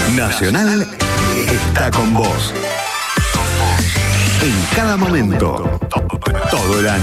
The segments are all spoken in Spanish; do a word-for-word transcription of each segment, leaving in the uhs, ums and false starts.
Nacional está con vos. En cada momento, todo el año.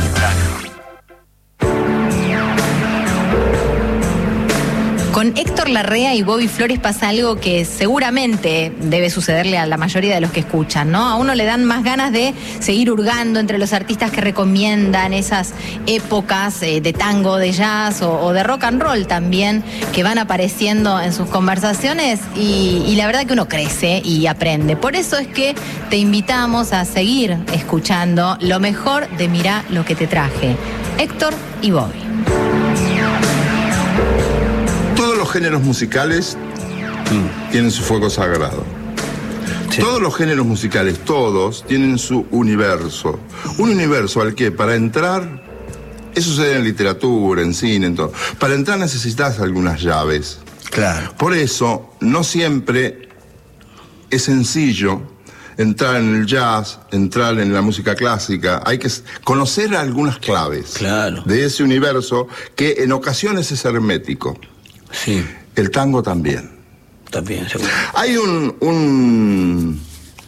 Con Héctor Larrea y Bobby Flores pasa algo que seguramente debe sucederle a la mayoría de los que escuchan, ¿no? A uno le dan más ganas de seguir hurgando entre los artistas que recomiendan esas épocas eh, de tango, de jazz o, o de rock and roll también, que van apareciendo en sus conversaciones y, y la verdad que uno crece y aprende. Por eso es que te invitamos a seguir escuchando lo mejor de Mirá lo que te traje. Héctor y Bobby. Todos los géneros musicales mm. tienen su fuego sagrado. Sí. Todos los géneros musicales, todos, tienen su universo. Un universo al que para entrar, eso sucede en literatura, en cine, en todo. Para entrar necesitas algunas llaves. Claro. Por eso, no siempre es sencillo entrar en el jazz, entrar en la música clásica. Hay que conocer algunas claves claro. de ese universo que en ocasiones es hermético. Sí. El tango también. También, seguro. Hay un, un,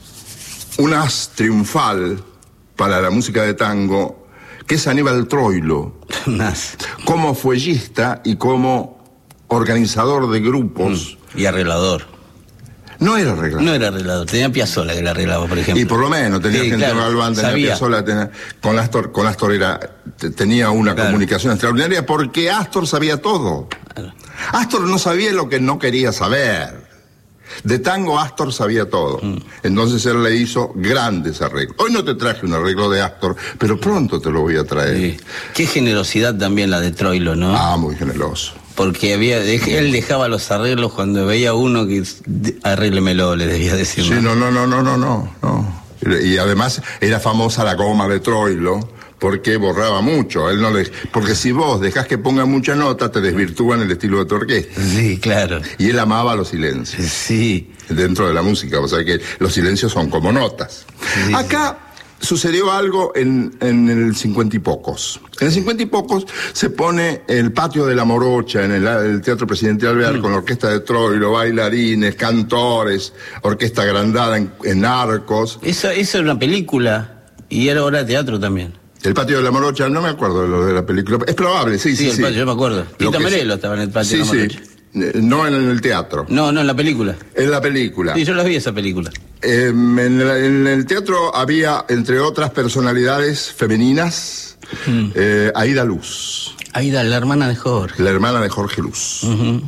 un as triunfal para la música de tango, que es Aníbal Troilo. Como fuellista y como organizador de grupos. Mm. Y arreglador. No era arreglador. No era arreglador, tenía Piazzolla que la arreglaba, por ejemplo. Y por lo menos tenía sí, gente claro, Galván, tenía Piazzolla, tenía, con Astor, con Astor era, tenía una claro. comunicación extraordinaria porque Astor sabía todo. Claro. Astor no sabía lo que no quería saber. De tango Astor sabía todo. Mm. Entonces él le hizo grandes arreglos. Hoy no te traje un arreglo de Astor, pero pronto te lo voy a traer. Sí. Qué generosidad también la de Troilo, ¿no? Ah, muy generoso. Porque había, él dejaba los arreglos cuando veía uno que arréglemelo, le debía decir. Sí, no, no, no, no, no, no, no. Y además era famosa la goma de Troilo porque borraba mucho. Él no le, porque si vos dejás que ponga mucha nota, te desvirtúan el estilo de tu orquesta. Sí, claro. Y él amaba los silencios. Sí. Dentro de la música, o sea que los silencios son como notas. Sí, Acá sí. sucedió algo en, en el cincuenta y pocos. En el cincuenta y pocos se pone el patio de la Morocha en el, el Teatro Presidente Alvear mm. con la orquesta de Troilo, bailarines, cantores, orquesta agrandada en, en arcos. Eso, eso era una película y era obra de teatro también. El patio de la Morocha, no me acuerdo de lo de la película. Es probable, sí, sí, sí. Sí, el patio, yo me acuerdo. Tito Merelo estaba en el patio sí, de la Morocha. Sí. No en el teatro. No, no, en la película. En la película. Sí, yo la vi esa película. Eh, en, la, en el teatro había, entre otras personalidades femeninas, mm. eh, Aida Luz. Aida, la hermana de Jorge. La hermana de Jorge Luz. Uh-huh.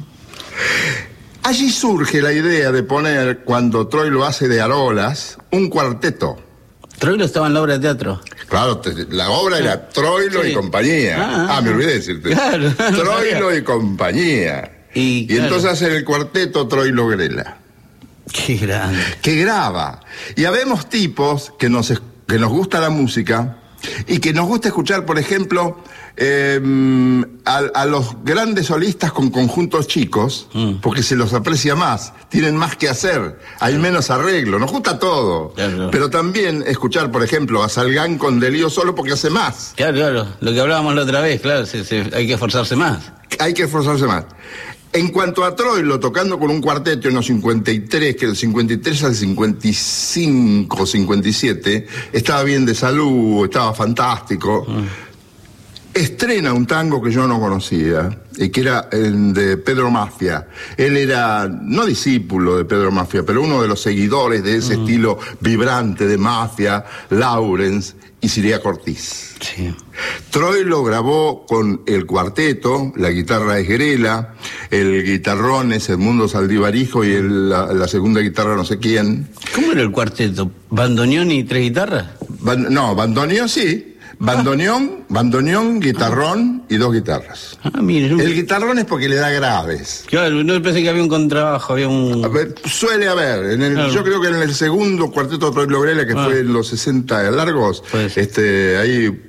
Allí surge la idea de poner, cuando Troilo hace de Arolas, un cuarteto. ¿Troilo estaba en la obra de teatro? Claro, te, la obra ah, era Troilo sí. y compañía. Ah, ah, me olvidé de decirte. Claro, Troilo y compañía. Y, y claro. entonces hace el cuarteto Troilo Grela. Qué grande. Que graba. Y habemos tipos que nos, que nos gusta la música y que nos gusta escuchar, por ejemplo, eh, a, a los grandes solistas con conjuntos chicos, mm. porque se los aprecia más, tienen más que hacer, hay claro. menos arreglo, nos gusta todo. Claro. Pero también escuchar, por ejemplo, a Salgán con Delío solo porque hace más. Claro, claro, lo que hablábamos la otra vez, claro, se, se, hay que esforzarse más. Hay que esforzarse más. En cuanto a Troilo, tocando con un cuarteto en los cincuenta y tres, que del cincuenta y tres al cincuenta y cinco, cincuenta y siete, estaba bien de salud, estaba fantástico. Mm. Estrena un tango que yo no conocía, y que era el de Pedro Mafia. Él era, no discípulo de Pedro Mafia, pero uno de los seguidores de ese mm. estilo vibrante de Mafia, Lawrence y Siria Cortiz. Sí. Troilo grabó con el cuarteto, la guitarra es Grela, el guitarrón es Edmundo Saldivarijo y el, la, la segunda guitarra no sé quién. ¿Cómo era el cuarteto? ¿Bandoneón y tres guitarras? Ban, no, bandoneón sí. Bandoneón, bandoneón, guitarrón y dos guitarras. Ah, mire, no... El guitarrón es porque le da graves. Claro, no pensé que había un contrabajo, había un... A ver, suele haber. En el, claro. Yo creo que en el segundo cuarteto de Troilo Grela, que ah. fue en los sesenta largos, pues. este, ahí